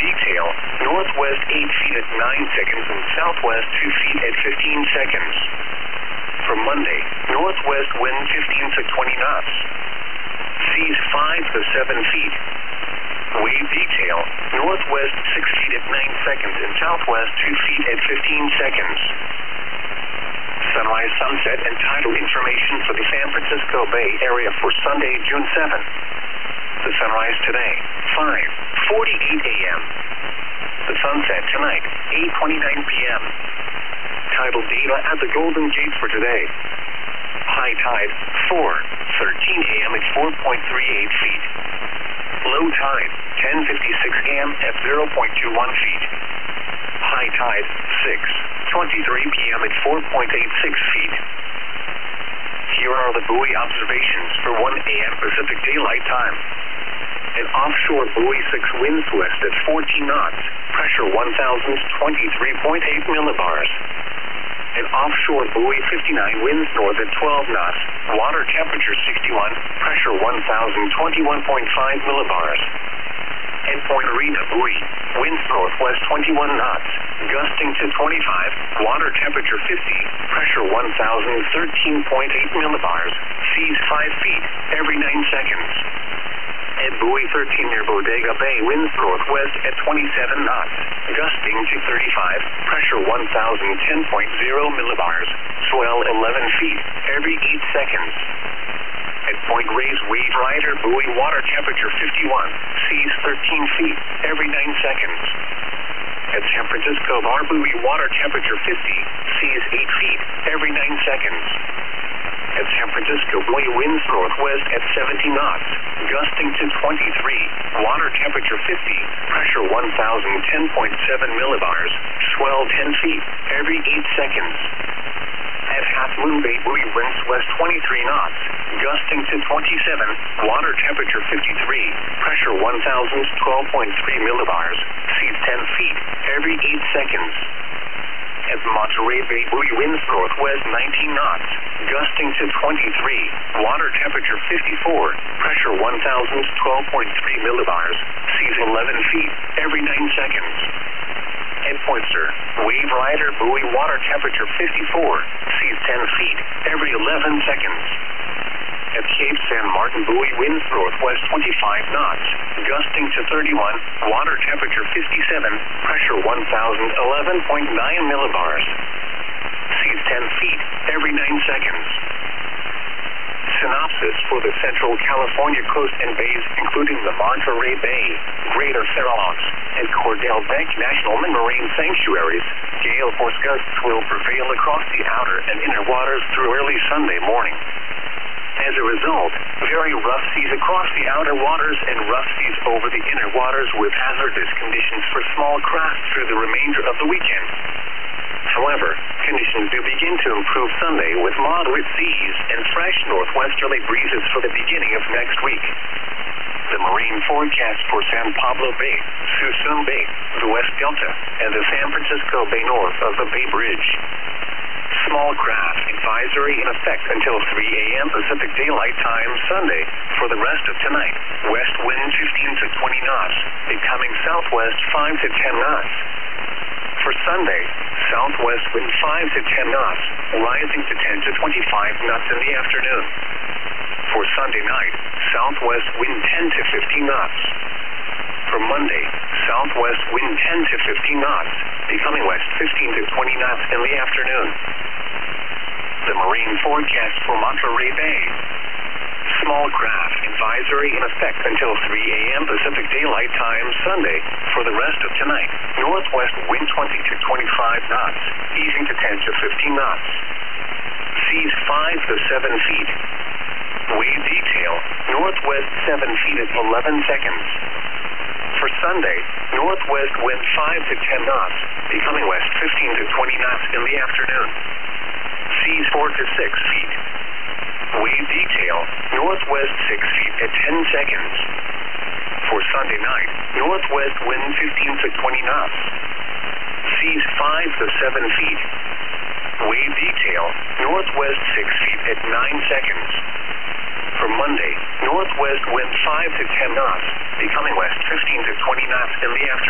detail, northwest 8 feet at 9 seconds and southwest 2 feet at 15 seconds. For Monday, northwest wind 15 to 20 knots. Seas 5 to 7 feet. Wave detail, northwest 6 feet at 9 seconds and southwest 2 feet at 15 seconds. Sunrise, sunset, and tidal information for the San Francisco Bay Area for Sunday, June 7th. The sunrise today, 5:48 a.m. The sunset tonight, 8:29 p.m. Tidal data at the Golden Gate for today. High tide, 4:13 a.m. at 4.38 feet. Low tide, 10:56 a.m. at 0.21 feet. High tide, 6:23 p.m. at 4.86 feet. Here are the buoy observations for 1 a.m. Pacific Daylight Time. An offshore buoy 6 winds west at 14 knots, pressure 1,023.8 millibars. An offshore buoy 59 winds north at 12 knots, water temperature 61, pressure 1,021.5 millibars. At Point Arena buoy, winds northwest 21 knots, gusting to 25, water temperature 50, pressure 1,013.8 millibars, seas 5 feet every 9 seconds. At buoy 13 near Bodega Bay, winds northwest at 27 knots, gusting to 35, pressure 1,010.0 millibars, swell 11 feet every 8 seconds. At Point Reyes Wave Rider buoy, water temperature 51, seas 13 feet every 9 seconds. At San Francisco Bar buoy, water temperature 50, seas 8 feet every 9 seconds. At San Francisco buoy, winds northwest at 70 knots, gusting to 23, water temperature 50, pressure 1,010.7 millibars, swell 10 feet every 8 seconds. At Half Moon Bay buoy, winds west 23 knots, gusting to 27, water temperature 53, pressure 1,012.3 millibars, seas 10 feet every 8 seconds. At Monterey Bay buoy, winds northwest 19 knots, gusting to 23, water temperature 54, pressure 1,012.3 millibars, seas 11 feet every 9 seconds. At Pointer, Wave Rider buoy, water temperature 54, seas 10 feet every 11 seconds. At Cape San Martin buoy, winds northwest 25 knots, gusting to 31, water temperature 57, pressure 1,011.9 millibars. Seas 10 feet every 9 seconds. Synopsis for the Central California coast and bays, including the Monterey Bay, Greater Farallones, and Cordell Bank National Marine Sanctuaries. Gale force gusts will prevail across the outer and inner waters through early Sunday morning. As a result, very rough seas across the outer waters and rough seas over the inner waters with hazardous conditions for small craft through the remainder of the weekend. However, conditions do begin to improve Sunday with moderate seas and fresh northwesterly breezes for the beginning of next week. The marine forecast for San Pablo Bay, Suisun Bay, the West Delta, and the San Francisco Bay north of the Bay Bridge. Small craft advisory in effect until 3 a.m. Pacific Daylight Time Sunday. For the rest of tonight, west wind 15 to 20 knots, becoming southwest 5 to 10 knots. For Sunday, southwest wind 5 to 10 knots, rising to 10 to 25 knots in the afternoon. For Sunday night, southwest wind 10 to 15 knots. For Monday, southwest wind 10 to 15 knots, becoming west 15 to 20 knots in the afternoon. The marine forecast for Monterey Bay. Small craft advisory in effect until 3 a.m. Pacific Daylight Time Sunday. For the rest of tonight, northwest wind 20 to 25 knots, easing to 10 to 15 knots. Seas 5 to 7 feet. Wave detail, northwest 7 feet at 11 seconds. For Sunday, northwest wind 5 to 10 knots, becoming west 15 to 20 knots in the afternoon. Seas 4 to 6 feet. Wave detail, northwest 6 feet at 10 seconds. For Sunday night, northwest wind 15 to 20 knots. Seas 5 to 7 feet. Wave detail, northwest 6 feet at 9 seconds. For Monday, northwest wind 5 to 10 knots, becoming west 15 to 20 knots in the afternoon.